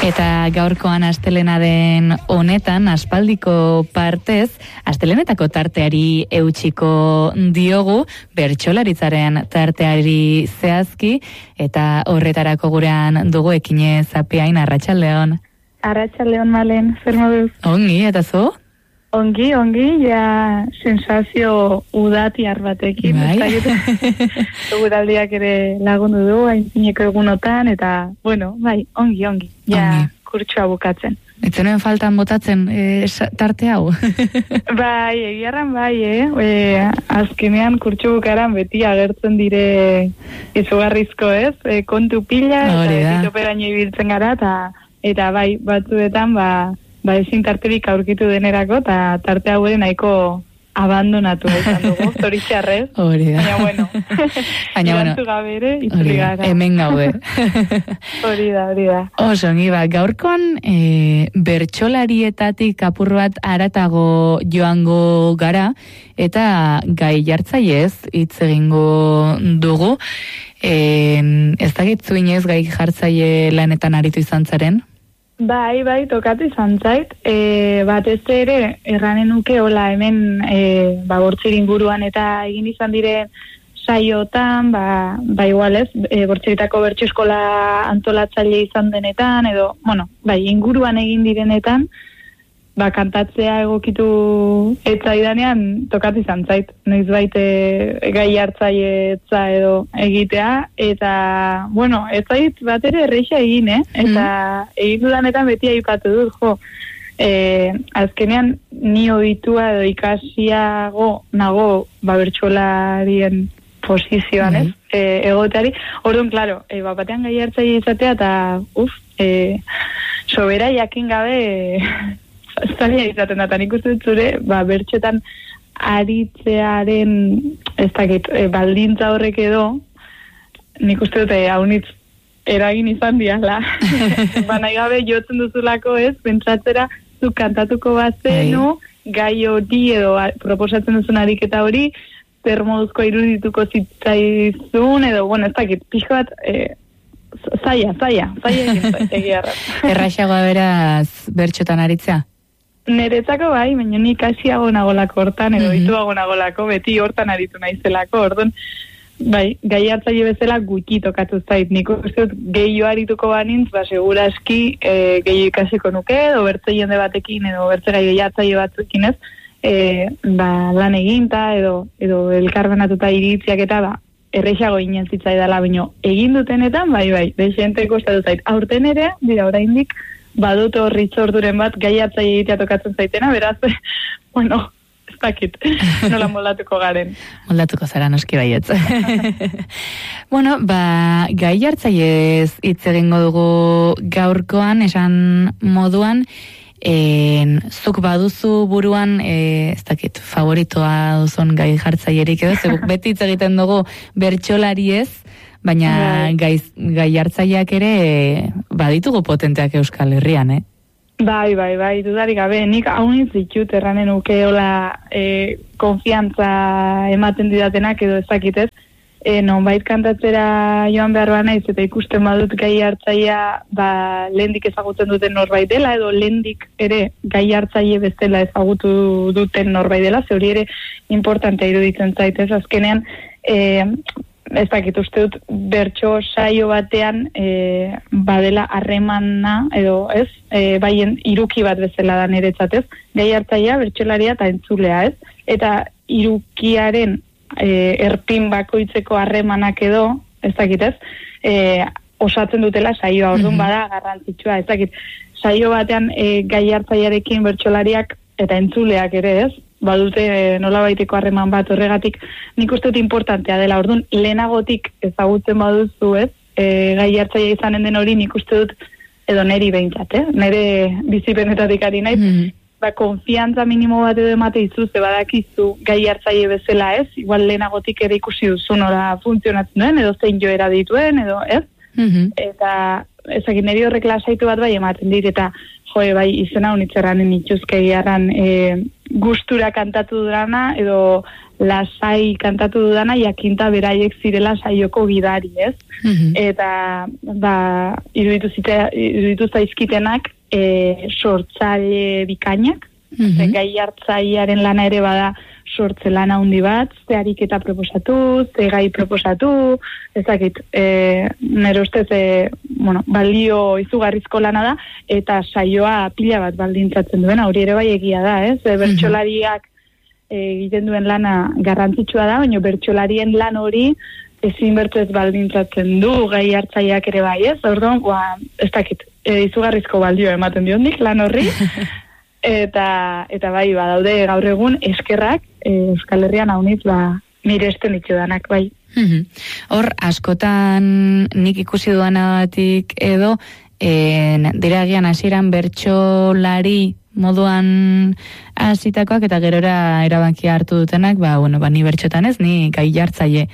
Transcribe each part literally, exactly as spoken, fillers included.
Eta gaurkoan astelena den honetan, aspaldiko partez, astelenetako tarteari eutxiko diogu, bertsolaritzaren tarteari zehazki, eta horretarako gurean dugu Ekine Zapiain, arratsaldeon. Arratsaldeon Malen, zer moduz? Ongi, eta zu? Ongi, ongi, ja sensazio udatiar batekin. Bai. Eguraldiak ere lagundu du, aintzineko egunotan, eta, bueno, bai, ongi, ongi. Ja, ongi. Kurtsua bukatzen. Etzenen faltan botatzen e, tarte hau? Bai, egiarran bai, eh? E, azkenean kurtsu bukaran beti agertzen dire izugarrizko, ez? E, kontu pila, eta etoperaino ibiltzen gara, eta, eta bai, batzuetan, ba, ba ezin tarterik aurkitu denerako, eta tarte hau ere nahiko abandonatu izan dugu, zoritxarrez. Hori da. Baina, bueno, baina, bueno, gabere, itzuli gara. Hemen gaude. Hori da, hori da. Oso, ongi ba, gaurkoan e, bertsolarietatik apur bat aratago joango gara, eta gai jartzaiez hitz egingo dugu. E, ez dakit zuinez gai jartzaile lanetan aritu izan zaren? Bai, bai, tokatu izan zait. E, bat ez ere, erranen nuke, hola, hemen e, ba, bortzir inguruan eta egin izan diren saiotan, ba, ba igualez, e, bortziritako bertso eskola antolatzaile izan denetan, edo, bueno, bai, inguruan egin direnetan, ba, kantatzea egokitu etzaidanean tokatu izan zait. Noiz baite gai hartzaietza edo egitea, eta, bueno, ez zait bat ere erreixa egin, eh? Eta mm. egin dudanetan beti aipatu dut, jo, e, azkenean ni ohitua edo ikasiago nago ba, bertsolarien posizioan, ez? Mm. E, egoteari. Orduan, klaro, e, ba, batean gai hartzaile izatea, eta, uf, e, sobera jakin gabe... Zaila izaten da, eta nik uste dut zure, ba, bertxetan aritzearen, ez dakit, e, baldintza horrek edo, nik uste dut, haunitz eragin izan diala. Ba, nahi gabe jotzen duzulako ez, pentsatzera, zu kantatuko bazenu, gai hori edo proposatzen duzun ariketa hori, zer moduzko irudituko zitzaizun, edo, bueno, ez dakit, pixko bat, e, zaila, zaila, zaila egin arra. Erraxagoa beraz bertxotan aritzea? Neretzako bai, baina nik hasiago nagolako hortan, edo mm-hmm. ituago nagolako, beti hortan aritu naizelako, orduan, bai, gai hartzaile bezala gutxi tokatu zait, nik uste dut gehiago arituko banintz, ba, seguraski e, gehiago ikasiko nuke, edo bertze jende batekin, edo bertze gai hartzaile batzuekin ez, e, ba, lan eginta, edo, edo elkarbanatuta iritziak eta, ba, errexago inen zitzaidala, baina egin dutenetan, bai, bai, desente kostatu zait, aurten ere, dira, oraindik, badut horri txorduren bat gai hartzaile egitea tokatzen zaitena, beraz, bueno, ez dakit, nola moldatuko garen. Moldatuko zara noski baietz. Bueno, ba, gai hartzaileez hitz egingo dugu gaurkoan, esan moduan, en, zuk baduzu buruan, e, ez dakit, favoritoa duzun gai hartzailerik edo, zuk beti hitz egiten dugu bertsolariez, baina gai, gai hartzaileak ere baditugu potenteak Euskal Herrian, eh? Bai, bai, bai, dudarik gabe, nik hauniz ditut erranen ukeola e, konfiantza ematen didatenak edo ezakitez, e, nonbait kantatzera joan behar naiz eta ikusten badut gai hartzailea ba, lehendik ezagutzen duten norbait dela, edo lehendik ere gai hartzaile bezala ezagutu duten norbait dela, ze hori ere importantea iruditzen zaitez, azkenean, e, ez dakit uste dut bertso saio batean e, badela harremana edo ez, e, baien iruki bat bezala da niretzat ez, gai hartzailea, bertsolaria eta entzulea ez, eta irukiaren e, erpin bakoitzeko harremanak edo, ez dakit ez, e, osatzen dutela saioa, orduan bada garrantzitsua, ez dakit, saio batean e, gai hartzailearekin bertsolariak eta entzuleak ere ez, badute nolabaiteko harreman bat horregatik, nik uste dut importantea dela, orduan lehenagotik ezagutzen baduzu ez, e, gai hartzaile izanen den hori nik uste dut edo neri behintzat, eh? Nere bizipenetatik ari naiz, mm-hmm. ba, konfiantza minimo bat edo emate izu, ze badakizu gai hartzaile bezala ez, igual lehenagotik ere ikusi duzu nora funtzionatzen duen, edo zein joera dituen, edo ez, mm-hmm. eta ezagin neri horrek lasaitu bat bai ematen dit, eta joe, bai, izena unitzerranen ituzke giarran e, gustura kantatu dudana, edo lasai kantatu dudana, jakinta beraiek zirela saioko gidari, ez? Mm-hmm. Eta, ba, iruditu, zite, iruditu zaizkitenak e, sortzaile bikainak, mm-hmm. gai hartzailearen lana ere bada sortze lana handi bat, ze ariketa proposatu, ze gai proposatu, ezakit, e, nire ustez, e, bueno, balio izugarrizko lana da, eta saioa pila bat baldintzatzen duena, hori ere bai egia da, ez? E, bertsolariak egiten duen lana garrantzitsua da, baina bertsolarien lan hori ezin bertu ez baldintzatzen du, gai hartzaileak ere bai, ez? Orduan, ba, ez dakit, e, izugarrizko balio ematen diondik lan horri, Eta, eta bai, badaude gaur egun eskerrak e, Euskal Herrian haunitz ba, miresten ditudanak, bai. Hor, askotan nik ikusi duanatik edo, en, diragian hasieran bertsolari moduan hasitakoak eta gerora erabakia hartu dutenak, ba, bueno, ba, ni bertxotan ez, ni gai jartzaile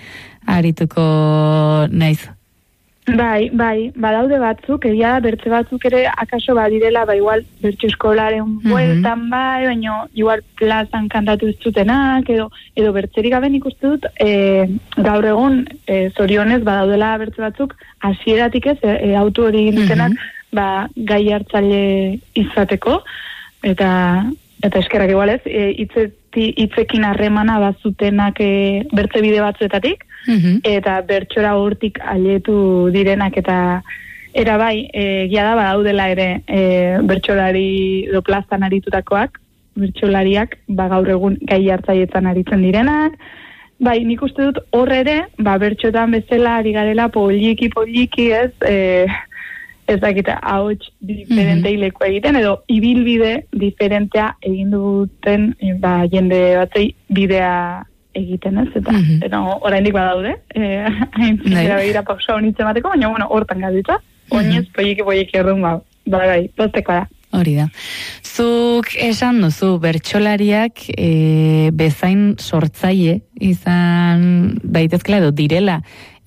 arituko naiz. Bai, bai, badaude batzuk, egia da, bertze batzuk ere akaso badirela, ba igual bertso eskolaren bueltan mm-hmm. bai, baina igual plazan kantatu zutenak, edo, edo bertzerik gaben ikustu dut, e, gaur egun, e, zorionez, badaudela bertze batzuk, hasieratik ez, e, autu hori dutenak, mm-hmm. ba, gai hartzaile izateko, eta, eta eskerrak igual ez, e, itzeti, itzekin harremana bazutenak e, bertze bide batzuetatik, Mm-hmm. eta bertxora urtik aletu direnak eta era bai, egia da badaudela ere e, bertxolari do plazan aritutakoak, bertxolariak ba gaur egun gai hartzaietan aritzen direnak, bai nik uste dut hor ere, ba bertxotan bezala ari garela poliki poliki ez, e, ez dakita ahots diferente mm-hmm. ileko egiten, edo ibilbide diferentea egin duten ba jende batzei bidea egiten ez, eta mm-hmm. eta oraindik badaude, eh, haintzera begira pausa honitzen bateko, baina bueno, hortan gaditza, oinez, mm-hmm. poieki poieki errun, ba, ba, bai, posteko da. Hori da. Zuk esan duzu, bertsolariak e, bezain sortzaile izan daitezkela edo direla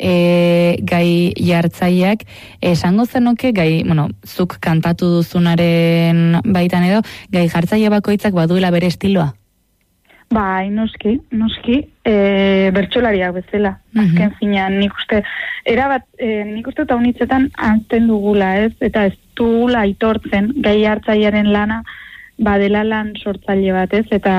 e, gai jartzaileak, esango zenuke gai, bueno, zuk kantatu duzunaren baitan edo, gai jartzaile bakoitzak baduela bere estiloa? Bai, noski, noski, e, bertsolariak bezala, mm-hmm. azken finean, nik uste, erabat, e, nik uste eta unitzetan antzen dugula, ez, eta ez dugula aitortzen, gai hartzailearen lana, badela lan sortzaile bat, ez, eta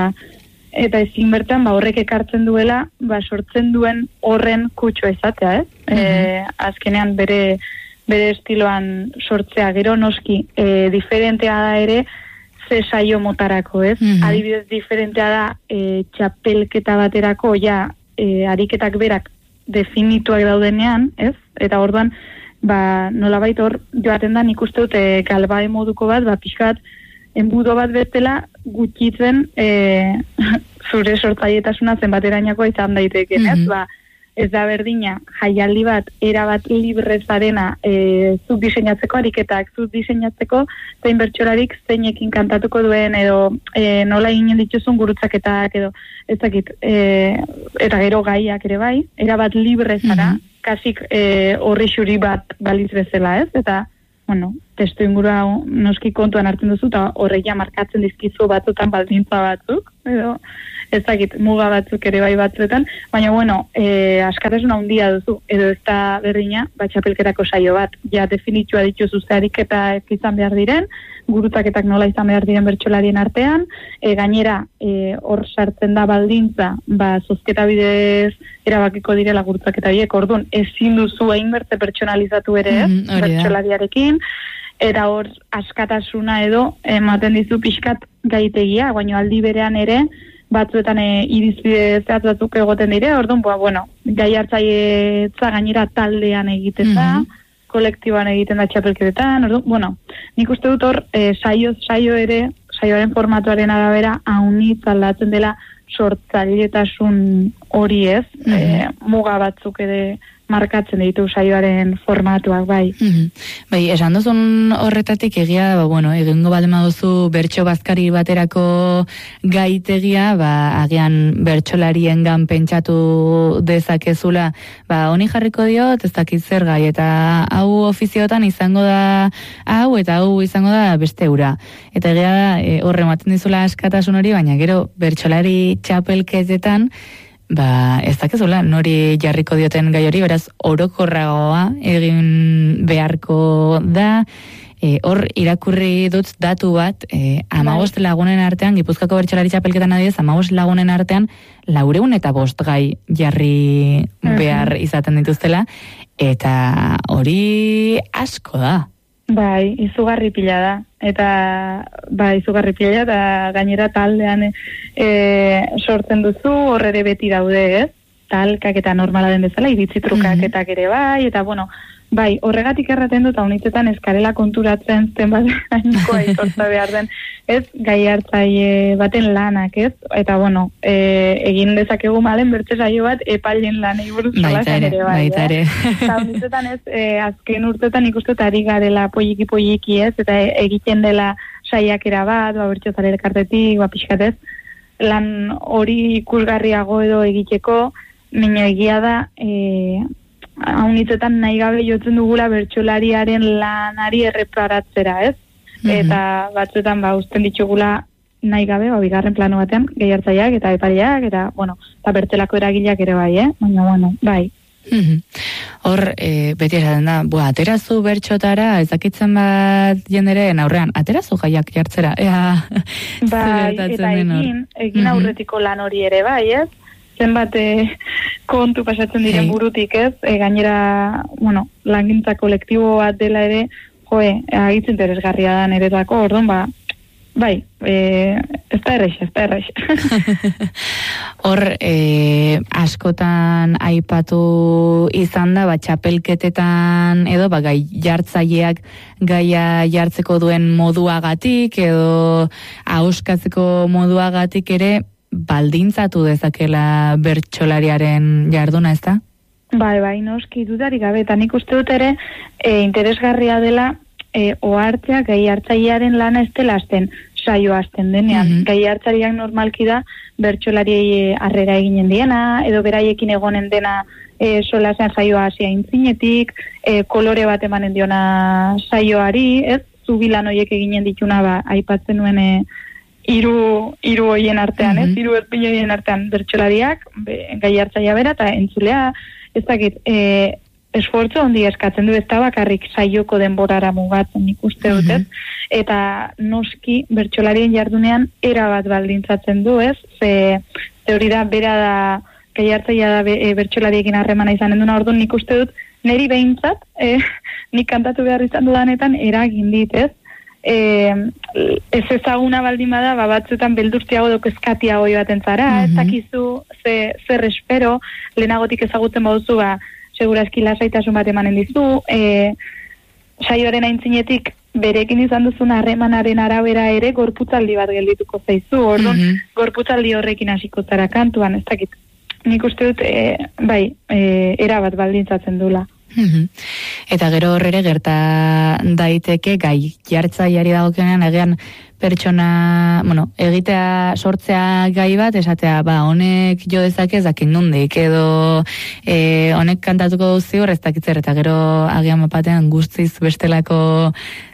eta ezin bertan, ba, horrek ekartzen duela, ba, sortzen duen horren kutsua izatea, ez, mm-hmm. e, azkenean bere, bere estiloan sortzea, gero noski, e, diferentea da ere, ze saio motarako, ez? Mm-hmm. Adibidez diferentea da e, txapelketa baterako ja e, ariketak berak definituak daudenean, ez? Eta orduan, ba, nolabait hor joaten da nik uste dut e, galbae moduko bat, ba, pixkat enbudo bat bezala gutxitzen e, zure sortzailetasuna zenbaterainakoa izan daiteken, ez? Mm-hmm. Ba, ez da berdina, jaialdi bat, erabat librezarena e, zuk diseinatzeko, ariketak zuk diseinatzeko, zein bertxolarik zeinekin kantatuko duen, edo e, nola ginen dituzun gurutzaketak, edo ez dakit, e, eta gero gaiak ere bai, erabat librezara, mm-hmm. kasik e, horri xuri bat baliz bezala, ez? Eta, bueno, testu ingurua noski kontuan hartzen duzu, eta horreia markatzen dizkizu batzutan baldintza batzuk, edo ez dakit, muga batzuk ere bai batzuetan, baina bueno, e, askatasuna handia duzu, edo ez da berdina, ba, txapelketako saio bat, ja definitua dituzu zeharik eta ez izan behar diren, gurutaketak nola izan behar diren bertsolarien artean, e, gainera, e, hor sartzen da baldintza, ba, zozketa bidez erabakiko direla gurutaketa biek, orduan, ezin duzu egin bertze pertsonalizatu ere ez, mm-hmm, bertsolariarekin, eta hor askatasuna edo ematen dizu pixkat gaitegia, baina aldi berean ere, batzuetan e, irizpide zehatz batzuk egoten dire, orduan, ba, bueno, gai hartzailetza gainera taldean egiten da, mm-hmm. kolektiboan egiten da txapelketetan, orduan, bueno, nik uste dut hor, e, saio, saio ere, saioaren formatuaren arabera, haunitz aldatzen dela sortzailetasun hori ez, mm-hmm. e, muga batzuk ere markatzen ditu saioaren formatuak, bai. Mm-hmm. Bai, esan duzun horretatik egia, ba, bueno, egingo baldin baduzu bertso bazkari baterako gaitegia, ba, agian bertsolariengan pentsatu dezakezula, ba, honi jarriko diot, ez dakit zer gai, eta hau ofiziotan izango da hau, eta hau izango da beste ura. Eta egia da, e, horre ematen dizula askatasun hori, baina gero bertsolari txapelketetan, ba, ez dakezula, nori jarriko dioten gai hori, beraz, orokorragoa egin beharko da, e, hor irakurri dut datu bat, e, amabost lagunen artean, Gipuzkoako bertsolari txapelketan adibidez, amabost lagunen artean, laureun eta bost gai jarri behar izaten dituztela, eta hori asko da. Bai, izugarri pila da. Eta, bai, izugarri pila da, gainera taldean e, sortzen duzu, horre beti daude, ez? Talkak eta normala den bezala, iritzi trukaketak ere bai, eta, bueno, bai, horregatik erraten dut, haunitzetan eskarela konturatzen zen bat hainko aitortza behar den, ez, gai hartzaile baten lanak, ez? Eta, bueno, e, egin dezakegu malen bertze saio bat epailen lanei buruz baita ere, bai, baita ere. Eta haunitzetan ez, e, azken urtetan ikusten ari garela polliki-polliki, ez? Eta egiten dela saiakera bat, ba, bertso zare elkartetik, ba, pixkatez, lan hori ikusgarriago edo egiteko, baina egia da, e, haunitzetan nahi gabe jotzen dugula bertsolariaren lanari erreparatzera, ez? Mm-hmm. Eta batzuetan ba uzten ditugula nahi gabe, ba bigarren plano batean gehiartzaileak eta epaileak eta bueno, eta bertzelako eragileak ere bai, eh? Baina bueno, bai. Mm-hmm. Hor, e, beti esaten da, bua, aterazu bertxotara, ezakitzen bat jenderen aurrean, aterazu jaiak jartzera, ea, bai, eta egin, egin aurretiko lan hori ere bai, ez? Zenbat eh, kontu pasatzen diren burutik, ez? E, gainera, bueno, langintza kolektibo bat dela ere, joe, agitz interesgarria da niretako, orduan, ba, bai, e, ez da errex, ez da errex. Hor, e, askotan aipatu izan da, ba, txapelketetan edo, ba, gai jartzaileak gaia jartzeko duen moduagatik edo ahoskatzeko moduagatik ere, baldintzatu dezakela bertsolariaren jarduna, ez da? Bai, bai, noski dudarik gabe, eta nik uste dut ere e, interesgarria dela e, ohartzea gai hartzailearen lana ez dela azten saio azten denean. Mm-hmm. Gai hartzaileak normalki da bertsolariei harrera eginen diena, edo beraiekin egonen dena e, solasean saioa hasia intzinetik, e, kolore bat emanen diona saioari, ez? Zubilan horiek eginen dituna, ba, aipatzen nuen e, Iru, iru hoien artean, mm-hmm. ez? Iru erpil hoien artean bertsolariak, gai hartzailea bera, eta entzulea, ez dakit, e, esfortzu handi eskatzen du, ez da bakarrik saioko denborara mugatzen nik uste dut, ez? Mm-hmm. Eta noski bertsolarien jardunean erabat baldintzatzen du, ez? Ze, ze hori da, bera da, gai hartzailea da e, bertsolariekin harremana izanen duna, orduan nik uste dut, neri behintzat, e, nik kantatu behar izan dudanetan, eragin dit, ez? E, ez ezaguna baldin bada, ba, batzuetan beldurtiago edo kezkatiago joaten zara, mm-hmm. ez dakizu ze, zer espero, lehenagotik ezagutzen baduzu, ba, segurazki lasaitasun bat emanen dizu, e, saioaren aintzinetik berekin izan duzun harremanaren arabera ere gorputzaldi bat geldituko zaizu, orduan mm-hmm. gorputzaldi horrekin hasiko zara kantuan, ez dakit. Nik uste dut, e, bai, e, erabat baldintzatzen dula. Mm-hmm. Eta gero horrere gerta daiteke gai jartzaileari dagokionean egean pertsona, bueno, egitea sortzea gai bat, esatea, ba, honek jo dezake ez dakin nondik, edo e, honek kantatuko ziur ez dakitzer, eta gero agian mapatean guztiz bestelako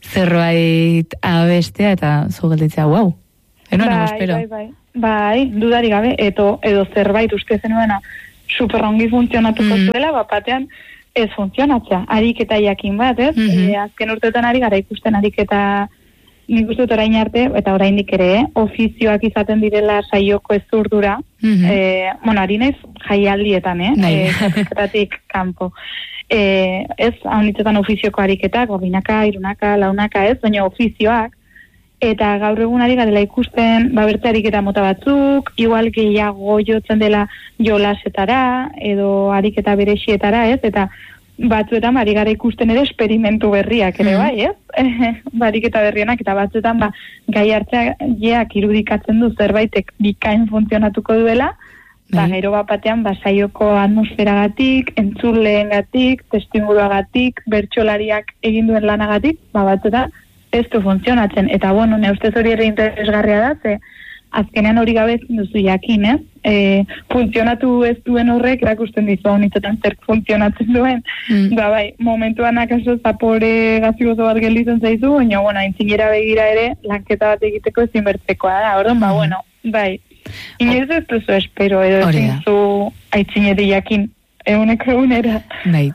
zerbait abestea, eta zu gelditzea, wow, enoen bai, espero. Bai, bai, bai, dudari gabe, edo, edo zerbait uste zenuena superrongi funtzionatuko mm-hmm. zuela, bapatean ez funtzionatzea, ariketa jakin bat, ez? Mm-hmm. E, azken urteetan ari gara ikusten ariketa nik uste dut orain arte, eta oraindik ere, eh? Ofizioak izaten direla saioko ez urdura, mm-hmm. e, bueno, ari naiz jaialdietan, eh? Zateketatik e, kanpo. E, ez, haunitzetan ofizioko ariketak, binaka, irunaka, launaka, ez, baina ofizioak, eta gaur egun ari garela ikusten, ba, bertze ariketa mota batzuk, igual gehiago jotzen dela jolasetara, edo ariketa berexietara, ez, eta batzuetan ari gara ikusten ere esperimentu berriak ere, mm. bai, ez? Ariketa berrienak, eta batzuetan ba, gai hartzeak irudikatzen du zerbaitek bikain funtzionatuko duela, Ba, gero bat batean, ba, saioko atmosferagatik, entzuleengatik, testuinguruagatik, bertsolariak egin duen lanagatik, ba, batzuta, ez du funtzionatzen. Eta, bueno, ne ustez hori ere interesgarria da, ze azkenean hori gabe ezin duzu jakin, ez? E, funtzionatu ez duen horrek, erakusten dizu, honitzetan zer funtzionatzen duen. Mm. Ba, bai, momentuan akaso zapore gazigozo bat gelditzen zaizu, baina, bueno, aintzinera begira ere, lanketa bat egiteko ezin bertzekoa da, orduan, ba, bueno, bai. Inoiz ez duzu espero, edo ezin zu aitzineri jakin, eguneko egunera. Bai.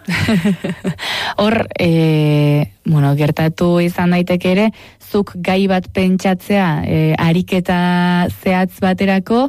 Hor, e, bueno, gertatu izan daiteke ere, zuk gai bat pentsatzea, e, ariketa zehatz baterako,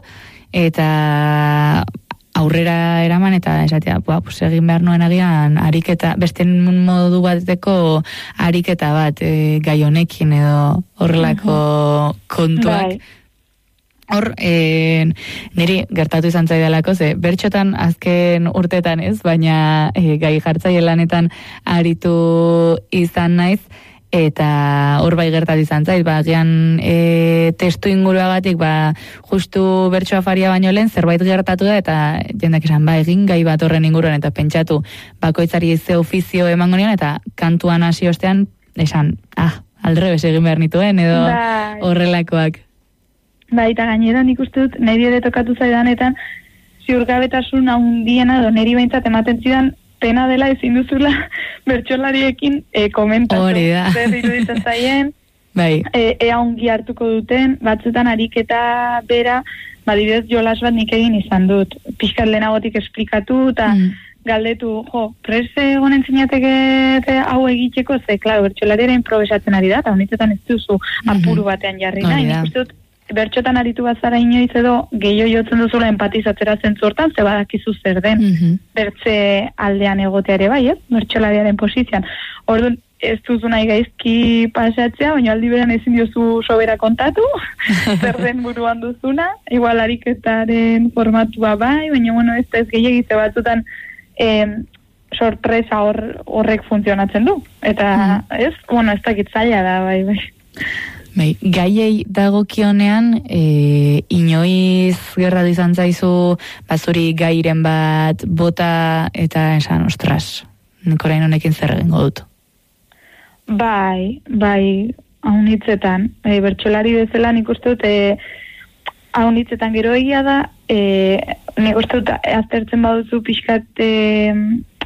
eta aurrera eraman, eta esatea, ba, pues, egin behar nuen agian, ariketa, beste modu bateko ariketa bat, e, gai honekin edo horrelako uh-huh. kontuak. Bai. Hor, e, niri gertatu izan zaidalako, ze bertxotan azken urtetan ez, baina e, gai jartzaile lanetan aritu izan naiz, eta hor bai gertatu izan zait, ba, gian e, testu inguruagatik, ba, justu bertxoa faria baino lehen, zerbait gertatu da, eta jendak esan, ba, egin gai bat horren inguruan, eta pentsatu, bakoitzari ze ofizio emango nion, eta kantuan hasi ostean, esan, ah, aldrebes egin behar nituen, edo bai. Horrelakoak. Bai, eta gainera nik uste dut, nahi ere tokatu zaidanetan, ziurgabetasun handiena edo neri behintzat ematen zidan, pena dela ezin duzula bertsolariekin e, komentatu. Hori da. Zer iruditzen zaien, bai. e, ea ongi hartuko duten, batzutan ariketa bera, badibidez jolas bat nik egin izan dut. Pixkat lehenagotik esplikatu, eta mm. galdetu, jo, prese egonen zinateke hau egiteko, ze, klaro, bertsolariera improvisatzen ari da, eta honitzetan ez duzu apuru batean jarri nahi. Nik uste dut, bertxotan aritu bazara inoiz edo gehiago jotzen duzula empatizatzera zentzortan, ze badakizu zer den mm-hmm. bertze aldean egoteare bai, ez? Bertxolariaren posizioan. Orduan, ez duzu nahi gaizki pasatzea, baina aldi beran ezin diozu sobera kontatu, zer den buruan duzuna, igual ariketaren formatua bai, baina bueno, ez da ez gehiagize batzutan eh, sorpresa hor, horrek funtzionatzen du. Eta, mm. ez? Bueno, ez dakit zaila da, bai, bai. Bai, gaiei dagokionean, e, inoiz gerratu izan zaizu, bazuri gairen bat bota eta esan, ostras, nik orain honekin zer egingo dut. Bai, bai, haunitzetan, e, bertsolari bezala nik uste dut, e, haunitzetan gero egia da, e, nik uste dut aztertzen baduzu pixkat, e,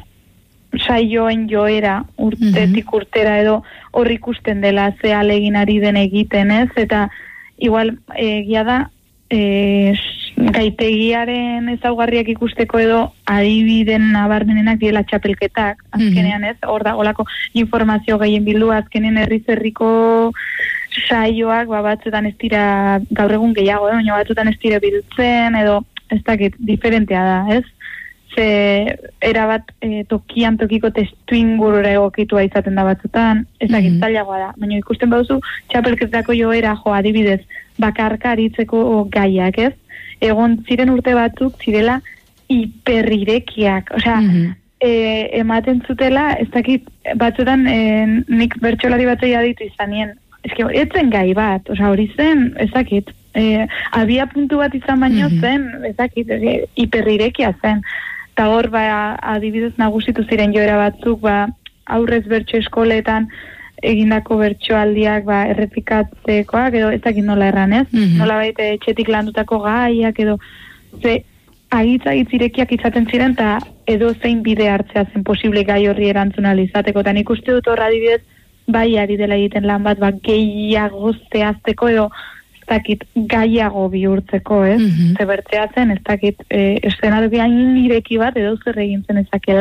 saioen joera urtetik mm-hmm. urtera edo hor ikusten dela ze alegin ari den egiten ez, eta igual egia da e, gaitegiaren ezaugarriak ikusteko edo adibiden nabarmenenak diela txapelketak, azkenean ez, hor da olako informazio gehien bildu, azkenean herriz herriko saioak, ba, batzutan ez dira gaur egun gehiago, eh? Baina batzutan ez dira biltzen edo ez dakit, diferentea da, ez? Ze erabat e, tokian tokiko testu ingurura egokitua izaten da batzutan, ez dakit mm-hmm. zailagoa da. Baina ikusten baduzu, txapelketako joera, jo, adibidez, bakarka aritzeko gaiak, ez? Egon ziren urte batzuk, zirela hiperrirekiak. Osea, mm-hmm. e, ematen zutela, ez dakit, batzutan e, nik bertsolari batzoi aditu izanien. Ez que hori etzen gai bat, osea, hori zen, ez dakit, e, abia puntu bat izan baino mm-hmm. zen, ez dakit, e, hiperrirekia zen. Eta hor, ba, adibidez nagusitu ziren joera batzuk, ba, aurrez bertso eskoletan egindako bertsoaldiak ba, errepikatzekoak, edo ez dakit nola erran, ez? Mm-hmm. Nola baita etxetik landutako gaiak, edo ze agitz-agitz irekiak izaten ziren, eta edo zein bide hartzea zen posible gai horri erantzuna izateko. Eta nik uste dut horra adibidez, bai ari dela egiten lan bat, ba, gehiago zehazteko, edo ez dakit gaiago bihurtzeko, ez? Mm-hmm. Ze bertzea zen, ez dakit, e, eszenarik hain ireki bat, edo zer egin zen ezakela.